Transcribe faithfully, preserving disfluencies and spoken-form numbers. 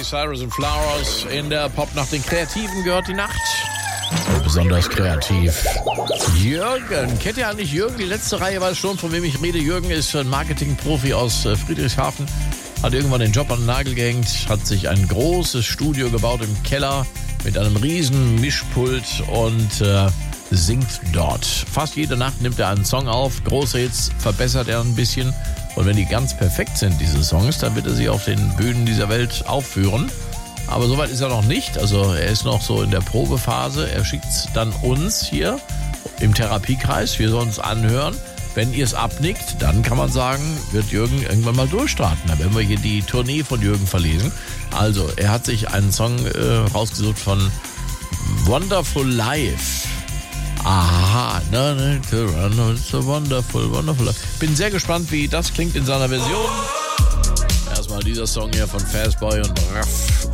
Cyrus and Flowers. In der Pop nach den Kreativen gehört die Nacht. Besonders kreativ. Jürgen. Kennt ihr eigentlich Jürgen? Die letzte Reihe weiß schon, von wem ich rede. Jürgen ist ein Marketingprofi aus Friedrichshafen. Hat irgendwann den Job an den Nagel gehängt. Hat sich ein großes Studio gebaut im Keller mit einem riesen Mischpult und äh, singt dort. Fast jede Nacht nimmt er einen Song auf. Große Hits verbessert er ein bisschen. Und wenn die ganz perfekt sind, diese Songs, dann wird er sie auf den Bühnen dieser Welt aufführen. Aber soweit ist er noch nicht. Also er ist noch so in der Probephase. Er schickt es dann uns hier im Therapiekreis. Wir sollen es anhören. Wenn ihr es abnickt, dann kann man sagen, wird Jürgen irgendwann mal durchstarten. Dann werden wir hier die Tournee von Jürgen verlesen. Also er hat sich einen Song äh, rausgesucht von Wonderful Life. Aha, no need to run, it's so wonderful, wonderful. Bin sehr gespannt, wie das klingt in seiner Version. Erstmal dieser Song hier von Fastboy und Raff